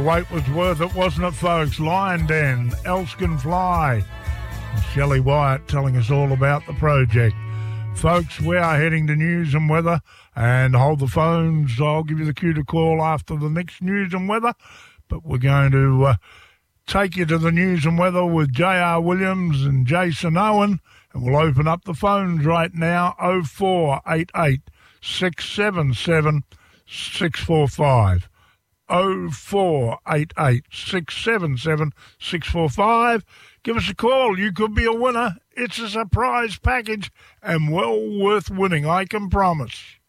wait was worth it, wasn't it, folks? Lion Den, Else Can Fly. Shelley Wyatt telling us all about the project. Folks, we are heading to news and weather, and hold the phones. I'll give you the cue to call after the next news and weather, but we're going to take you to the news and weather with J.R. Williams and Jason Owen, and we'll open up the phones right now, 0488 677 645. 0488 677 645. Give us a call. You could be a winner. It's a surprise package and well worth winning, I can promise.